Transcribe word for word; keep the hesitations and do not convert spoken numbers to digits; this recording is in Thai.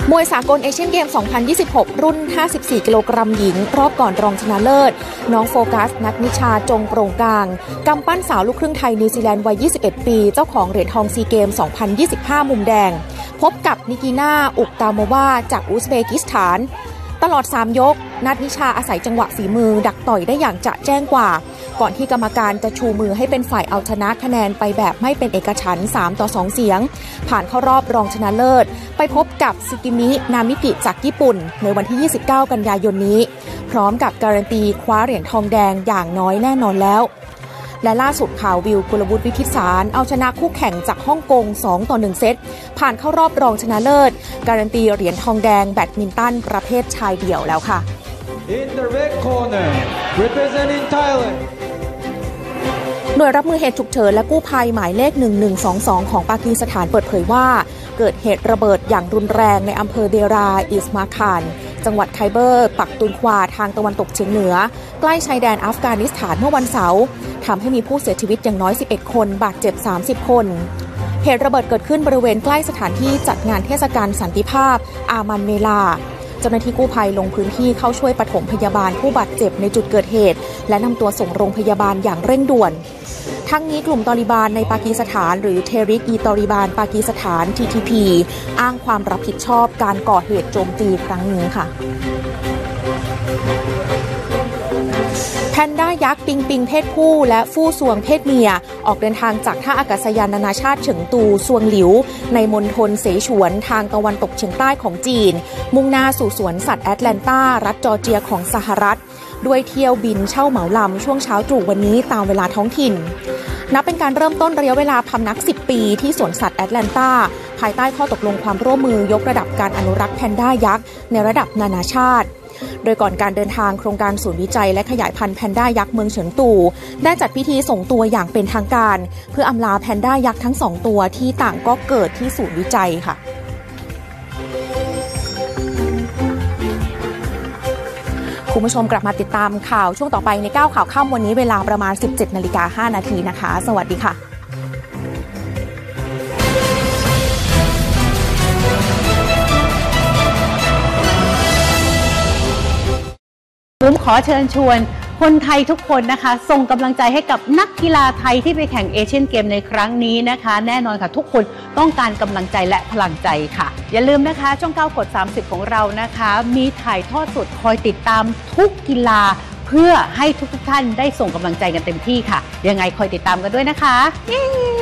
มวยสากลเอเชียนเกม สองพันยี่สิบหก รุ่น ห้าสิบสี่ กิโลกรัมหญิงรอบก่อนรองชนะเลิศน้องโฟกัสนัทนิชาจงโปร่งกลางกำปั้นสาวลูกครึ่งไทยนิวซีแลนด์วัย ยี่สิบเอ็ด ปีเจ้าของเหรียญทองซีเกม สองพันยี่สิบห้า มุมแดงพบกับนิกิน่า อุกตามาวาจากอุซเบกิสถานตลอดสามยกนัทนิชาอาศัยจังหวะฝีมือดักต่อยได้อย่างจะแจ้งกว่าก่อนที่กรรมการจะชูมือให้เป็นฝ่ายเอาชนะคะแนนไปแบบไม่เป็นเอกฉันท์สามต่อสองเสียงผ่านเข้ารอบรองชนะเลิศไปพบกับซึกิมินามิกิจากญี่ปุ่นในวันที่ยี่สิบเก้ากันยายนนี้พร้อมกับการันตีคว้าเหรียญทองแดงอย่างน้อยแน่นอนแล้วและล่าสุดข่าววิวกุลวุฒิวิทิศสารเอาชนะคู่แข่งจากฮ่องกงสองต่อหนึ่งเซตผ่านเข้ารอบรองชนะเลิศการันตีเหรียญทองแดงแบดมินตันประเภทชายเดี่ยวแล้วค่ะ In the red corner representing Thailand หน่วยรับมือเหตุฉุกเฉินและกู้ภัยหมายเลขหนึ่งหนึ่งสองสองของปากีสถานเปิดเผยว่าเกิดเหตุระเบิดอย่างรุนแรงในอำเภอเดราอิสมาคานจังหวัดไคเบอร์ปักตุนควาทางตะวันตกเฉียงเหนือใกล้ชายแดนอัฟกานิสถานเมื่อวันเสาร์ทำให้มีผู้เสียชีวิตอย่างน้อยสิบเอ็ดคนบาดเจ็บสามสิบคนเหตุระเบิดเกิดขึ้นบริเวณใกล้สถานที่จัดงานเทศกาลสันติภาพอามันเมลาเจ้าหน้าที่กู้ภัยลงพื้นที่เข้าช่วยปฐมพยาบาลผู้บาดเจ็บในจุดเกิดเหตุและนำตัวส่งโรงพยาบาลอย่างเร่งด่วนทั้งนี้กลุ่มตอลิบานในปากีสถานหรือเทริกอีตอลิบานปากีสถาน ที ที พี อ้างความรับผิดชอบการก่อเหตุโจมตีครั้งนี้ค่ะแพนด้ายักษ์ปิงปิงเพศผู้และฟู่ซวงเพศเมียออกเดินทางจากท่าอากาศยานนานาชาติเฉิงตูซวงหลิวในมณฑลเสฉวนทางตะวันตกเฉียงใต้ของจีนมุ่งหน้าสู่สวนสัตว์แอตแลนตารัฐจอร์เจียของสหรัฐด้วยเที่ยวบินเช่าเหมาลำช่วงเช้าตรู่วันนี้ตามเวลาท้องถิ่นนับเป็นการเริ่มต้นระยะเวลาพำนักสิบปีที่สวนสัตว์แอตแลนตาภายใต้ข้อตกลงความร่วมมือยกระดับการอนุรักษ์แพนด้ายักษ์ในระดับนานาชาติโดยก่อนการเดินทางโครงการศูนย์วิจัยและขยายพันธุ์แพนด้ายักษ์เมืองเฉิงตูได้จัดพิธีส่งตัวอย่างเป็นทางการเพื่ออำลาแพนด้ายักษ์ทั้งสองตัวที่ต่างก็เกิดที่ศูนย์วิจัยค่ะคุณผู้ชมกลับมาติดตามข่าวช่วงต่อไปในเก้าข่าวค่ำวันนี้เวลาประมาณ สิบเจ็ดนาฬิกาห้านาทีนะคะสวัสดีค่ะผมขอเชิญชวนคนไทยทุกคนนะคะส่งกำลังใจให้กับนักกีฬาไทยที่ไปแข่งเอเชียนเกมในครั้งนี้นะคะแน่นอนค่ะทุกคนต้องการกำลังใจและพลังใจค่ะอย่าลืมนะคะช่องเก้ากดสามสิบของเรานะคะมีถ่ายทอดสดคอยติดตามทุกกีฬาเพื่อให้ทุกๆท่านได้ส่งกำลังใจกันเต็มที่ค่ะยังไงคอยติดตามกันด้วยนะคะ